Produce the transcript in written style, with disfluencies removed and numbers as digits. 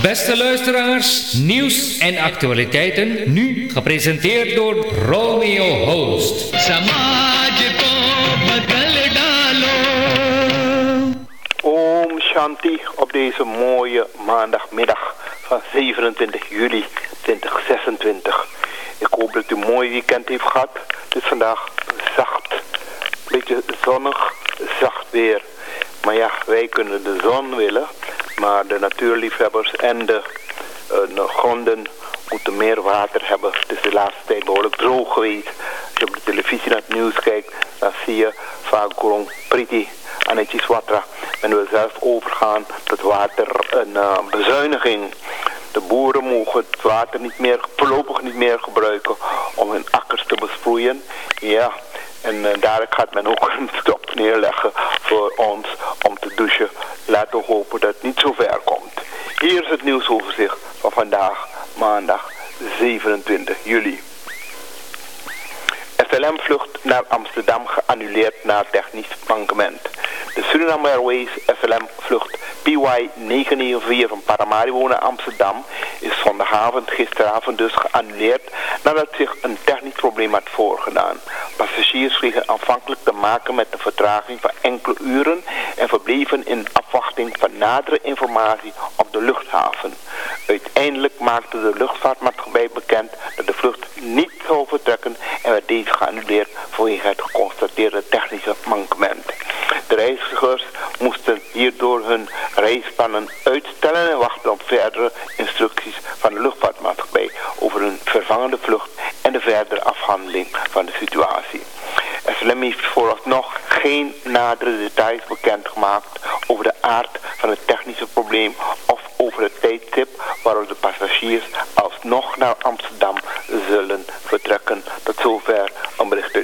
Beste luisteraars, nieuws en actualiteiten, nu gepresenteerd door Romeo Host. Om Shanti op deze mooie maandagmiddag van 27 juli 2026. Ik hoop dat u een mooi weekend heeft gehad. Het is vandaag zacht, een beetje zonnig, zacht weer. Maar ja, wij kunnen de zon willen, maar de natuurliefhebbers en de gronden moeten meer water hebben. Het is de laatste tijd behoorlijk droog geweest. Als je op de televisie naar het nieuws kijkt, dan zie je vaak Gurung Priti, Anetjes Watra. Men wil zelf overgaan tot waterbezuiniging. De boeren mogen het water voorlopig niet meer gebruiken om hun akkers te besproeien. Ja, en daar gaat men ook een stop neerleggen voor ons om te douchen. Laten we hopen dat het niet zo ver komt. Hier is het nieuwsoverzicht van vandaag, maandag 27 juli. SLM-vlucht naar Amsterdam geannuleerd na technisch mankement. De Suriname Airways SLM-vlucht PY994 van Paramaribo naar Amsterdam is zondagavond, gisteravond dus geannuleerd nadat zich een technisch probleem had voorgedaan. Passagiers kregen aanvankelijk te maken met een vertraging van enkele uren en verbleven in afwachting van nadere informatie op de luchthaven. Uiteindelijk maakte de luchtvaartmaatschappij bekend dat de vlucht niet zou vertrekken en werd deze geannuleerd vanwege het geconstateerde technische mankement. De reizigers moesten hierdoor hun reisplannen uitstellen en wachten op verdere instructies van de luchtvaartmaatschappij over een vervangende vlucht en de verdere afhandeling van de situatie. SLM heeft vooralsnog geen nadere details bekendgemaakt over de aard van het technische probleem of over het tijdstip waarop de passagiers alsnog naar Amsterdam zullen vertrekken. Tot zover een bericht uit